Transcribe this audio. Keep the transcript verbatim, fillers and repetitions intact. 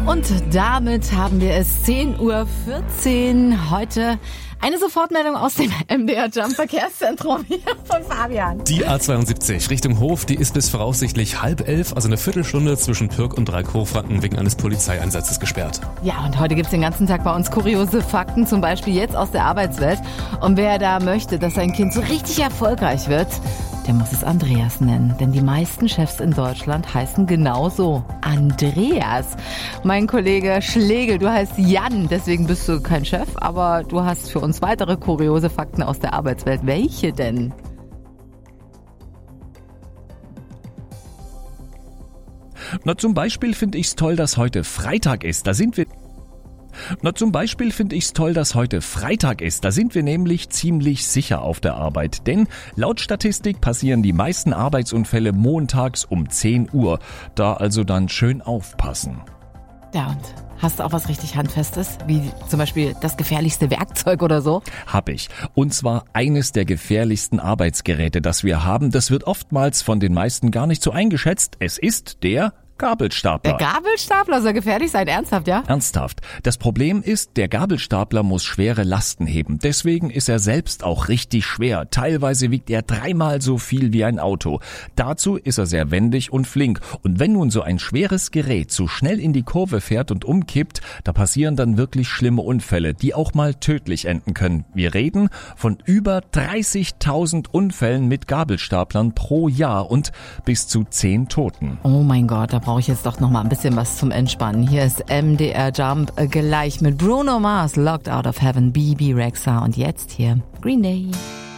Und damit haben wir es zehn Uhr vierzehn. Heute eine Sofortmeldung aus dem M D R Jump Verkehrszentrum hier von Fabian. Die A zweiundsiebzig Richtung Hof, die ist bis voraussichtlich halb elf, also eine Viertelstunde zwischen Pürg und Dreikurfranken wegen eines Polizeieinsatzes gesperrt. Ja, und heute gibt's den ganzen Tag bei uns kuriose Fakten, zum Beispiel jetzt aus der Arbeitswelt. Und wer da möchte, dass sein Kind so richtig erfolgreich wird, der muss es Andreas nennen, denn die meisten Chefs in Deutschland heißen genauso Andreas. Mein Kollege Schlegel, du heißt Jan, deswegen bist du kein Chef, aber du hast für uns weitere kuriose Fakten aus der Arbeitswelt. Welche denn? Na, zum Beispiel finde ich's toll, dass heute Freitag ist. Da sind wir... Na, zum Beispiel finde ich's toll, dass heute Freitag ist. Da sind wir nämlich ziemlich sicher auf der Arbeit. Denn laut Statistik passieren die meisten Arbeitsunfälle montags um zehn Uhr. Da also dann schön aufpassen. Ja, und hast du auch was richtig Handfestes? Wie zum Beispiel das gefährlichste Werkzeug oder so? Hab ich. Und zwar eines der gefährlichsten Arbeitsgeräte, das wir haben. Das wird oftmals von den meisten gar nicht so eingeschätzt. Es ist der Gabelstapler. Der Gabelstapler soll gefährlich sein? Ernsthaft, ja? Ernsthaft. Das Problem ist, der Gabelstapler muss schwere Lasten heben. Deswegen ist er selbst auch richtig schwer. Teilweise wiegt er dreimal so viel wie ein Auto. Dazu ist er sehr wendig und flink. Und wenn nun so ein schweres Gerät zu schnell in die Kurve fährt und umkippt, da passieren dann wirklich schlimme Unfälle, die auch mal tödlich enden können. Wir reden von über dreißigtausend Unfällen mit Gabelstaplern pro Jahr und bis zu zehn Toten. Oh mein Gott, da brauche ich jetzt doch noch mal ein bisschen was zum Entspannen. Hier ist M D R Jump äh, gleich mit Bruno Mars, Locked Out of Heaven, B B Rexha und jetzt hier Green Day.